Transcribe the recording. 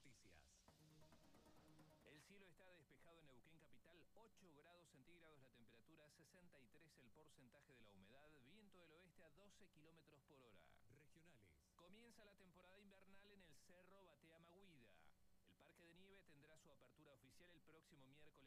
noticias. El cielo está despejado en Neuquén capital, 8 grados centígrados la temperatura, 63 el porcentaje de la humedad, viento del oeste a 12 kilómetros por hora. Regionales. Comienza la temporada invernal en el Cerro Batea Maguida. El Parque de Nieve tendrá su apertura oficial el próximo miércoles